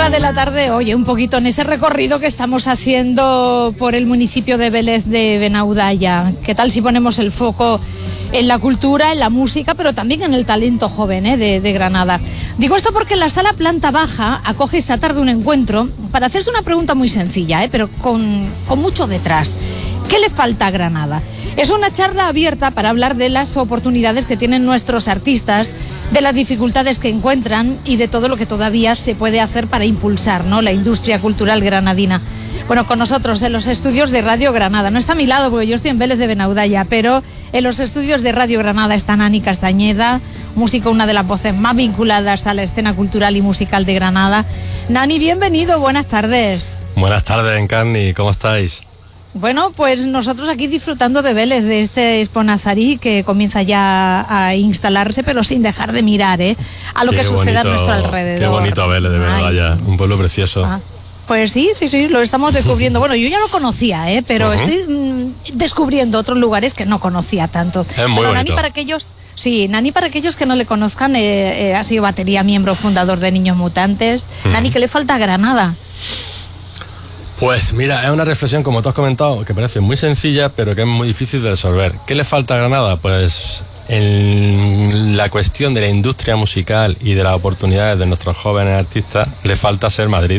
hora de la tarde, oye, un poquito en ese recorrido que estamos haciendo por el municipio de Vélez de Benaudalla. ¿Qué tal si ponemos el foco en la cultura, en la música, pero también en el talento joven de Granada? Digo esto porque la sala planta baja acoge esta tarde un encuentro para hacerse una pregunta muy sencilla, pero con mucho detrás. ¿Qué le falta a Granada? Es una charla abierta para hablar de las oportunidades que tienen nuestros artistas, de las dificultades que encuentran y de todo lo que todavía se puede hacer para impulsar, ¿no?, la industria cultural granadina. Bueno, con nosotros en los estudios de Radio Granada. No está a mi lado porque yo estoy en Vélez de Benaudalla, pero en los estudios de Radio Granada está Nani Castañeda, músico, una de las voces más vinculadas a la escena cultural y musical de Granada. Nani, bienvenido, buenas tardes. Buenas tardes, Encarni, ¿cómo estáis? Bueno, pues nosotros aquí disfrutando de Vélez, de este Expo Nazarí que comienza ya a instalarse, pero sin dejar de mirar a lo que sucede a nuestro alrededor. Qué bonito Vélez de Benaudalla, un pueblo precioso. Pues sí, lo estamos descubriendo. Bueno, yo ya lo conocía, pero estoy descubriendo otros lugares que no conocía tanto. Es muy bonito. Nani, para aquellos que no le conozcan, ha sido batería, miembro fundador de Niños Mutantes. Nani, ¿qué le falta a Granada? Pues mira, es una reflexión, como tú has comentado, que parece muy sencilla, pero que es muy difícil de resolver. ¿Qué le falta a Granada? Pues en la cuestión de la industria musical y de las oportunidades de nuestros jóvenes artistas, le falta ser Madrid.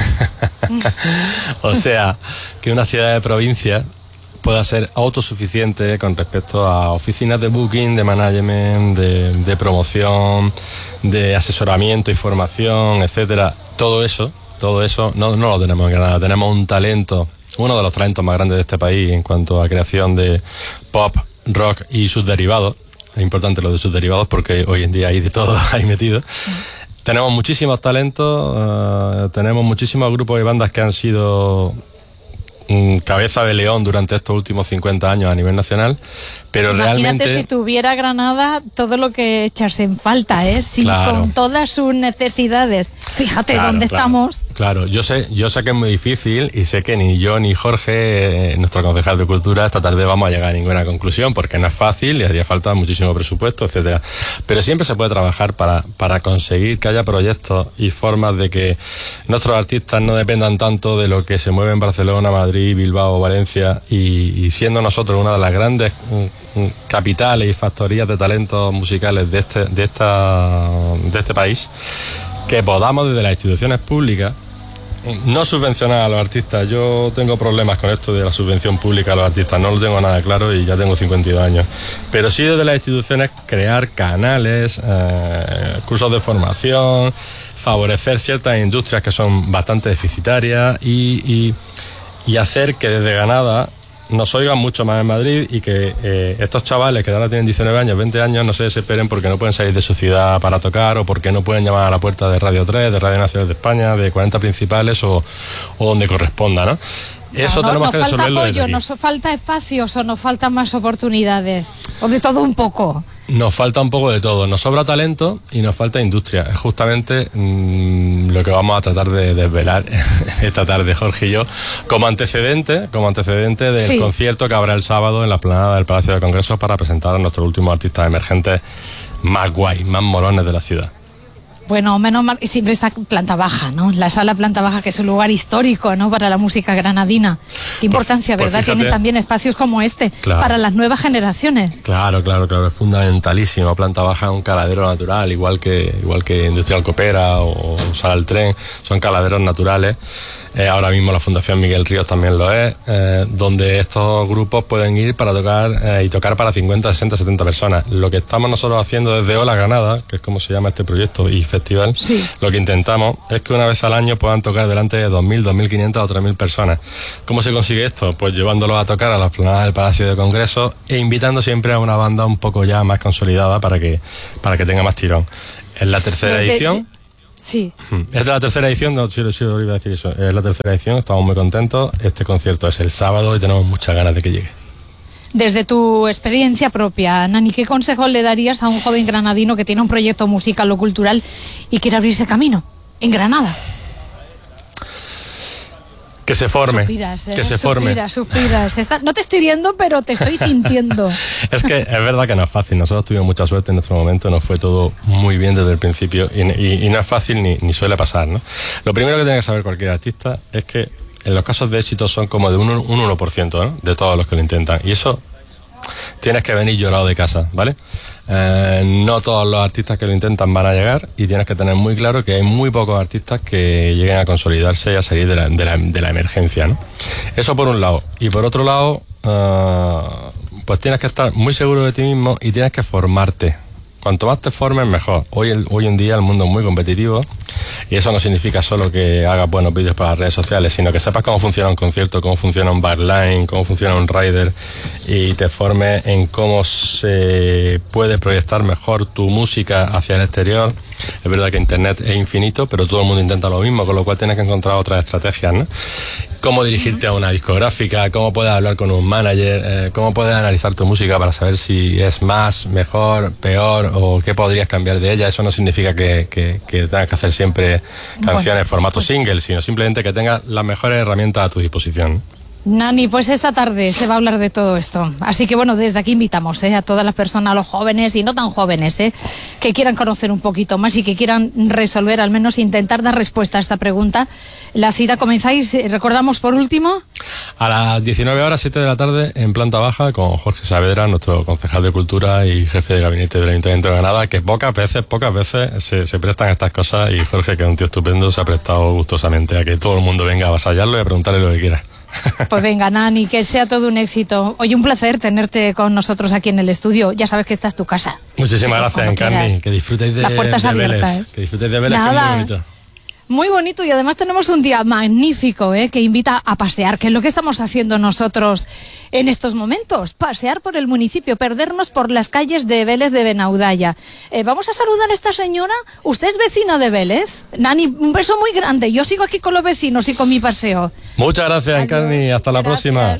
O sea, que una ciudad de provincia pueda ser autosuficiente con respecto a oficinas de booking, de management, de promoción, de asesoramiento y formación, etcétera. Todo eso no lo tenemos en Granada. Tenemos un talento, uno de los talentos más grandes de este país en cuanto a creación de pop, rock y sus derivados. Es importante lo de sus derivados porque hoy en día hay de todo ahí metido. Tenemos muchísimos talentos, tenemos muchísimos grupos y bandas que han sido cabeza de león durante estos últimos 50 años a nivel nacional, pero imagínate realmente... si tuviera Granada todo lo que echarse en falta, sí, claro, con todas sus necesidades. Fíjate dónde estamos. Claro, yo sé que es muy difícil y sé que ni yo ni Jorge, nuestro concejal de Cultura, esta tarde vamos a llegar a ninguna conclusión porque no es fácil y haría falta muchísimo presupuesto, etcétera. Pero siempre se puede trabajar para conseguir que haya proyectos y formas de que nuestros artistas no dependan tanto de lo que se mueve en Barcelona, Madrid, Bilbao, Valencia y siendo nosotros una de las grandes capitales y factorías de talentos musicales de este país, que podamos desde las instituciones públicas no subvencionar a los artistas. Yo tengo problemas con esto de la subvención pública a los artistas, no lo tengo nada claro y ya tengo 52 años, pero sí desde las instituciones crear canales, cursos de formación, favorecer ciertas industrias que son bastante deficitarias y hacer que desde Granada nos oigan mucho más en Madrid y que estos chavales que ahora tienen 19 años, 20 años, no se desesperen porque no pueden salir de su ciudad para tocar o porque no pueden llamar a la puerta de Radio 3, de Radio Nacional de España, de 40 principales o donde corresponda, ¿no? Eso tenemos que resolverlo. ¿Nos falta apoyo, nos falta espacios o nos faltan más oportunidades? ¿O de todo un poco? Nos falta un poco de todo. Nos sobra talento y nos falta industria. Es justamente lo que vamos a tratar de desvelar esta tarde, Jorge y yo, como antecedente del concierto que habrá el sábado en la explanada del Palacio de Congresos para presentar a nuestros últimos artistas emergentes más guay, más molones de la ciudad. Bueno, menos mal, y siempre está planta baja, ¿no? La sala planta baja, que es un lugar histórico, ¿no?, para la música granadina. Qué importancia, ¿verdad? Fíjate, tienen también espacios como este, claro, para las nuevas generaciones. Claro, es fundamentalísimo. Planta baja es un caladero natural, igual que Industrial Copera o Sala del Tren, son caladeros naturales. Ahora mismo la Fundación Miguel Ríos también lo es, donde estos grupos pueden ir para tocar y tocar para 50, 60, 70 personas. Lo que estamos nosotros haciendo desde Hola Granada, que es como se llama este proyecto y festival, sí, lo que intentamos es que una vez al año puedan tocar delante de 2.000, 2.500 o 3.000 personas. ¿Cómo se consigue esto? Pues llevándolos a tocar a la explanada del Palacio de Congresos e invitando siempre a una banda un poco ya más consolidada para que tenga más tirón. Es la tercera edición. Sí. Es de la tercera edición, no, sí, iba a decir eso. Es la tercera edición, estamos muy contentos. Este concierto es el sábado y tenemos muchas ganas de que llegue. Desde tu experiencia propia, Nani, ¿qué consejos le darías a un joven granadino que tiene un proyecto musical o cultural y quiere abrirse camino en Granada? Que se forme. Suspiras, que se forme. Suspiras. No te estoy viendo, pero te estoy sintiendo. Es que es verdad que no es fácil. Nosotros tuvimos mucha suerte en nuestro momento, nos fue todo muy bien desde el principio y no es fácil ni suele pasar, ¿no? Lo primero que tiene que saber cualquier artista es que en los casos de éxito son como de un 1%, ¿no? De todos los que lo intentan. Y eso tienes que venir llorado de casa, ¿vale? No todos los artistas que lo intentan van a llegar y tienes que tener muy claro que hay muy pocos artistas que lleguen a consolidarse y a salir de la emergencia, ¿no? Eso por un lado. Y por otro lado, pues tienes que estar muy seguro de ti mismo y tienes que formarte. Cuanto más te formes, mejor. Hoy en día el mundo es muy competitivo y eso no significa solo que hagas buenos vídeos para las redes sociales, sino que sepas cómo funciona un concierto, cómo funciona un backline, cómo funciona un rider y te formes en cómo se puede proyectar mejor tu música hacia el exterior. Es verdad que Internet es infinito, pero todo el mundo intenta lo mismo, con lo cual tienes que encontrar otras estrategias, ¿no? Cómo dirigirte a una discográfica, cómo puedes hablar con un manager, cómo puedes analizar tu música para saber si es más, mejor, peor o qué podrías cambiar de ella. Eso no significa que tengas que hacer siempre canciones en formato single, sino simplemente que tengas las mejores herramientas a tu disposición. Nani, pues esta tarde se va a hablar de todo esto. Así que bueno, desde aquí invitamos a todas las personas, a los jóvenes y no tan jóvenes, que quieran conocer un poquito más y que quieran resolver, al menos intentar dar respuesta a esta pregunta. La cita comenzáis, recordamos por último. A las 19 horas, 7 de la tarde, en planta baja, con Jorge Saavedra, nuestro concejal de Cultura y jefe de gabinete del Ayuntamiento de Granada, que pocas veces se prestan a estas cosas y Jorge, que es un tío estupendo, se ha prestado gustosamente a que todo el mundo venga a avasallarlo y a preguntarle lo que quiera. Pues venga, Nani, que sea todo un éxito. Oye, un placer tenerte con nosotros aquí en el estudio. Ya sabes que esta es tu casa. Muchísimas gracias, Encarni. Que disfrutéis de Vélez. Que disfrutéis de Vélez, que es muy bonito. Muy bonito y además tenemos un día magnífico, que invita a pasear, que es lo que estamos haciendo nosotros en estos momentos, pasear por el municipio, perdernos por las calles de Vélez de Benaudalla. Vamos a saludar a esta señora. ¿Usted es vecina de Vélez? Nani, un beso muy grande. Yo sigo aquí con los vecinos y con mi paseo. Muchas gracias, Encarni. Hasta la próxima.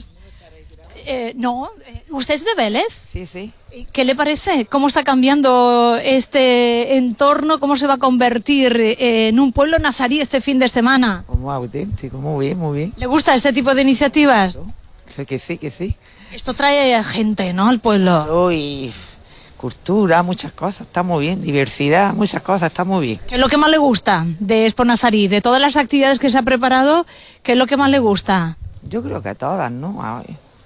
¿Usted es de Vélez? Sí. ¿Qué le parece? ¿Cómo está cambiando este entorno? ¿Cómo se va a convertir en un pueblo nazarí este fin de semana? Muy auténtico, muy bien. ¿Le gusta este tipo de iniciativas? Sé que sí. Esto trae gente, ¿no?, al pueblo. Y cultura, muchas cosas, está muy bien. Diversidad, muchas cosas, está muy bien. ¿Qué es lo que más le gusta de Expo Nazarí? De todas las actividades que se ha preparado, ¿qué es lo que más le gusta? Yo creo que todas, ¿no?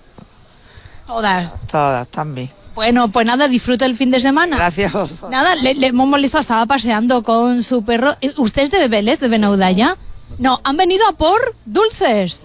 Todas también. Bueno, pues nada, disfruta el fin de semana. Gracias. Nada, le hemos molestado, estaba paseando con su perro. ¿Usted es de Vélez, de Benaudalla? No, han venido a por dulces.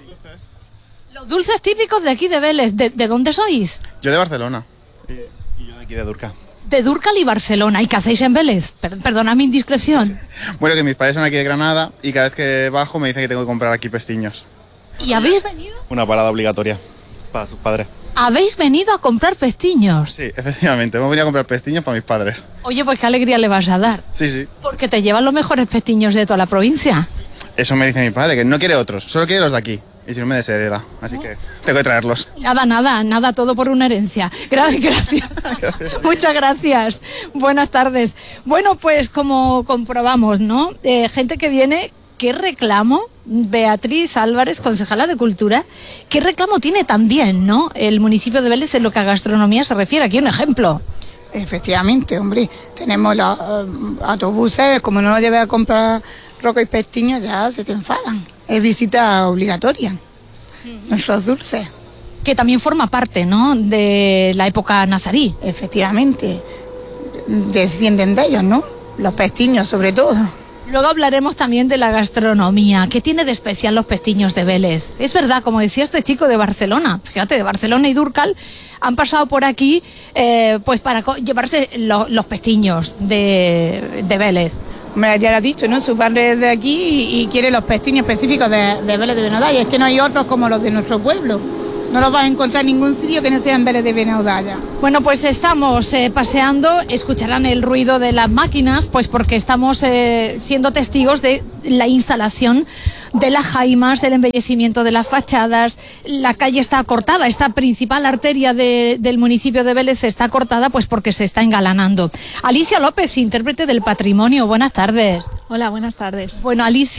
Los dulces típicos de aquí de Vélez. ¿De dónde sois? Yo de Barcelona. Y yo de aquí de Durcal. De Durcal y Barcelona. ¿Y qué hacéis en Vélez? Perdona mi indiscreción. Bueno, que mis padres son aquí de Granada y cada vez que bajo me dicen que tengo que comprar aquí pestiños. ¿Y habéis venido? Una parada obligatoria para sus padres. ¿Habéis venido a comprar pestiños? Sí, efectivamente. Hemos venido a comprar pestiños para mis padres. Oye, pues qué alegría le vas a dar. Sí. Porque te llevan los mejores pestiños de toda la provincia. Eso me dice mi padre, que no quiere otros, solo quiere los de aquí. Y si no me deshereda, así que tengo que traerlos. Nada, todo por una herencia. Gracias. Muchas gracias. Buenas tardes. Bueno, pues como comprobamos, ¿no? Gente que viene, ¿qué reclamo? Beatriz Álvarez, concejala de Cultura, ¿qué reclamo tiene también, ¿no?, el municipio de Vélez en lo que a gastronomía se refiere? Aquí un ejemplo. Efectivamente, hombre, tenemos los autobuses, como no los lleves a comprar roca y pestiños, ya se te enfadan. Es visita obligatoria. Nuestros dulces. Que también forma parte, ¿no?, de la época nazarí. Efectivamente, descienden de ellos, ¿no? Los pestiños sobre todo. Luego hablaremos también de la gastronomía. ¿Qué tiene de especial los pestiños de Vélez? Es verdad, como decía este chico de Barcelona, fíjate, de Barcelona y Durcal, han pasado por aquí pues para llevarse los pestiños de Vélez. Hombre, ya lo has dicho, ¿no? Su padre es de aquí y quiere los pestiños específicos de Vélez de Benaudalla. Es que no hay otros como los de nuestro pueblo. No los vas a encontrar en ningún sitio que no sea en Vélez de Benaudalla. Bueno, pues estamos paseando, escucharán el ruido de las máquinas, pues porque estamos siendo testigos de la instalación de las jaimas, del embellecimiento de las fachadas. La calle está cortada, esta principal arteria del municipio de Vélez está cortada pues porque se está engalanando. Alicia López, intérprete del patrimonio, buenas tardes. Hola, buenas tardes. Bueno, Alicia,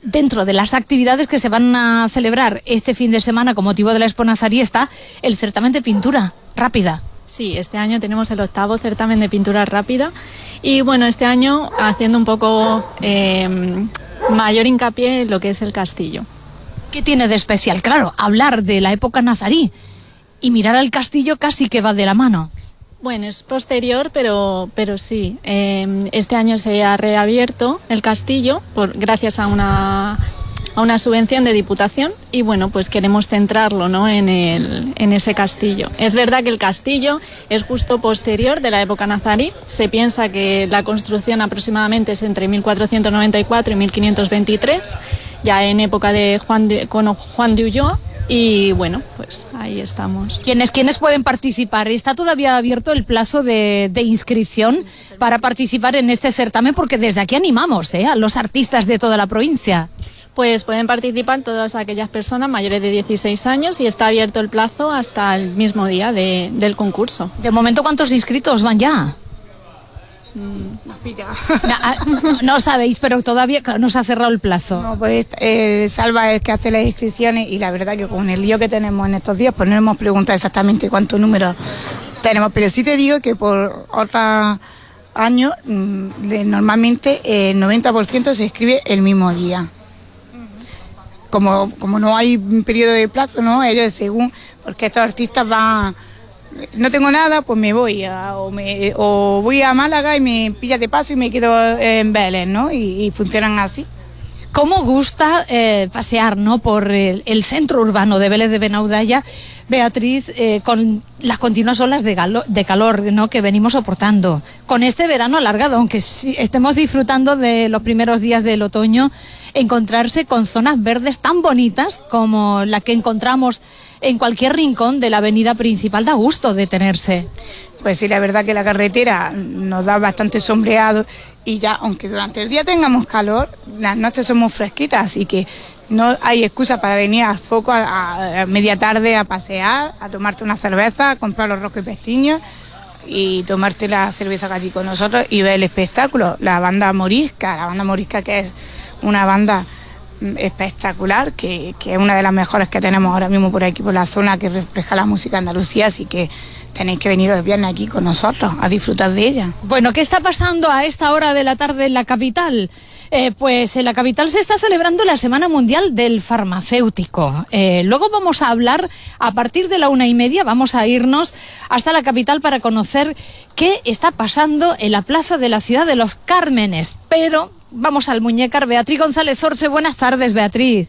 dentro de las actividades que se van a celebrar este fin de semana con motivo de la Expo Nazarí está el certamen de pintura rápida. Sí, este año tenemos el 8º certamen de pintura rápida y bueno, este año haciendo un poco mayor hincapié en lo que es el castillo. ¿Qué tiene de especial? Claro, hablar de la época nazarí y mirar al castillo casi que va de la mano. Bueno, es posterior, pero sí. Este año se ha reabierto el castillo gracias a una subvención de Diputación y bueno, pues queremos centrarlo, ¿no?, en ese castillo. Es verdad que el castillo es justo posterior de la época nazarí. Se piensa que la construcción aproximadamente es entre 1494 y 1523, ya en época de Juan de Ulloa. Y bueno, pues ahí estamos. ¿Quiénes pueden participar? ¿Está todavía abierto el plazo de inscripción para participar en este certamen? Porque desde aquí animamos a los artistas de toda la provincia. Pues pueden participar todas aquellas personas mayores de 16 años y está abierto el plazo hasta el mismo día del concurso. De momento, ¿cuántos inscritos van ya? No sabéis, pero todavía no se ha cerrado el plazo. No, pues Salva es el que hace las inscripciones y la verdad que con el lío que tenemos en estos días, pues no hemos preguntado exactamente cuántos números tenemos, pero sí te digo que por otros años normalmente el 90% se inscribe el mismo día. Como no hay un periodo de plazo, ¿no? Ellos según, porque estos artistas van, no tengo nada, pues me voy o voy a Málaga y me pillas de paso y me quedo en Vélez, ¿no? Y funcionan así. ¿Cómo gusta pasear, ¿no?, por el centro urbano de Vélez de Benaudalla, Beatriz, con las continuas olas de calor, ¿no?, que venimos soportando? Con este verano alargado, aunque estemos disfrutando de los primeros días del otoño, encontrarse con zonas verdes tan bonitas como la que encontramos en cualquier rincón de la avenida principal, da gusto detenerse. Pues sí, la verdad que la carretera nos da bastante sombreado y ya, aunque durante el día tengamos calor, las noches son muy fresquitas, así que no hay excusa para venir al foco a media tarde a pasear, a tomarte una cerveza, a comprar los roscos y pestiños y tomarte la cerveza allí con nosotros y ver el espectáculo. La banda Morisca que es una banda espectacular, que es una de las mejores que tenemos ahora mismo por aquí, por la zona, que refleja la música andalucía, así que tenéis que venir el viernes aquí con nosotros a disfrutar de ella. Bueno, ¿qué está pasando a esta hora de la tarde en la capital? Pues en la capital se está celebrando la Semana Mundial del Farmacéutico. Luego vamos a hablar, a partir de la 1:30, vamos a irnos hasta la capital para conocer qué está pasando en la plaza de la ciudad de los Cármenes. Pero vamos al Muñecar. Beatriz González Orce, buenas tardes, Beatriz.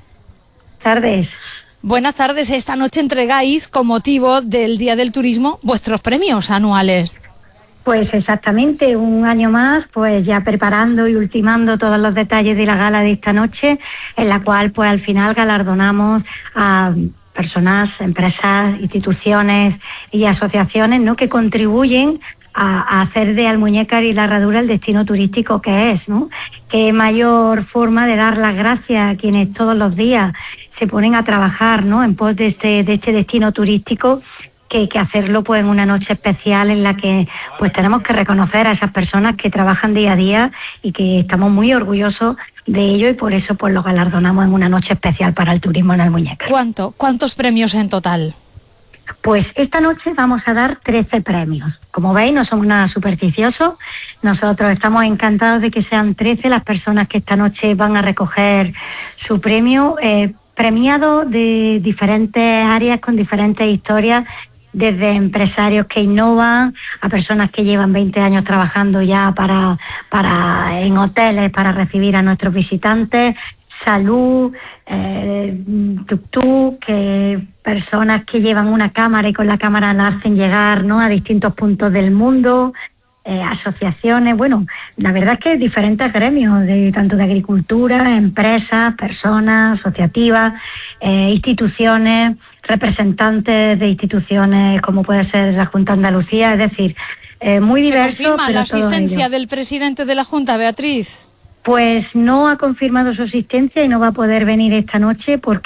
Tardes. Buenas tardes. Esta noche entregáis, con motivo del Día del Turismo, vuestros premios anuales. Pues exactamente, un año más, pues ya preparando y ultimando todos los detalles de la gala de esta noche, en la cual pues al final galardonamos a personas, empresas, instituciones y asociaciones, ¿no?, que contribuyen a hacer de Almuñécar y la Herradura el destino turístico que es, ¿no? Qué mayor forma de dar las gracias a quienes todos los días se ponen a trabajar, ¿no?, en pos de este destino turístico, que hacerlo pues en una noche especial en la que pues tenemos que reconocer a esas personas que trabajan día a día y que estamos muy orgullosos de ello, y por eso pues lo galardonamos en una noche especial para el turismo en Almuñécar. ¿Cuántos premios en total? Pues esta noche vamos a dar 13 premios. Como veis, no somos nada supersticiosos. Nosotros estamos encantados de que sean 13 las personas que esta noche van a recoger su premio, premiado de diferentes áreas con diferentes historias, desde empresarios que innovan a personas que llevan 20 años trabajando ya en hoteles para recibir a nuestros visitantes, salud, tuk-tuk, personas que llevan una cámara y con la cámara la hacen llegar, ¿no?, a distintos puntos del mundo, asociaciones, bueno, la verdad es que diferentes gremios, tanto de agricultura, empresas, personas, asociativas, instituciones, representantes de instituciones como puede ser la Junta de Andalucía, es decir, muy diverso. ¿Se confirma la asistencia del presidente de la Junta, Beatriz? Pues no ha confirmado su asistencia y no va a poder venir esta noche porque